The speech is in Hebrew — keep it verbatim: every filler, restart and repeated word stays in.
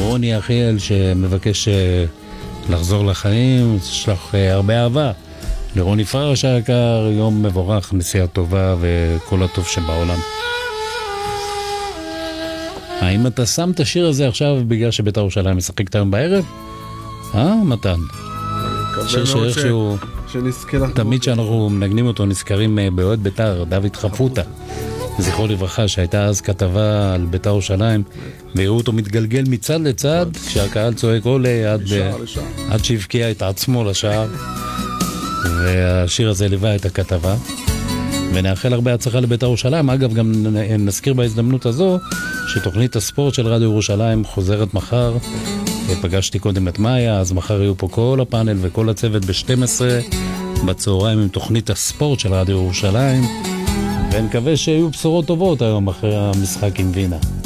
לרוני אחיאל שמבקש לחזור לחיים, שלח הרבה אהבה. לרוני פרש היקר, יום מבורך, נסיעה טובה וכל הטוב שבעולם. האם אתה שם את השיר הזה עכשיו בגלל שבית"ר ירושלים משחקת היום בערב? אה, מתן? שיר שאיכשהו... תמיד שאנחנו מנגנים אותו נזכרים באוהד בית"ר, דוד חפוטה, זכרו לברכה, שהייתה אז כתבה על בית"ר ירושלים, והראו אותו מתגלגל מצד לצד כשהקהל צועק עולה עד, עד שהבקיע את עצמו לשער, והשיר הזה ליווה את הכתבה. ונאחל הרבה הצלחה לבית"ר ירושלים. אגב, גם נזכיר בהזדמנות הזו שתוכנית הספורט של רדיו ירושלים חוזרת מחר. פגשתי קודם את מאיה, אז מחר יהיו פה כל הפאנל וכל הצוות ב-שתים עשרה בצהריים עם תוכנית הספורט של רדיו ירושלים, ונקווה שיהיו בשורות טובות היום אחרי המשחק עם וינה.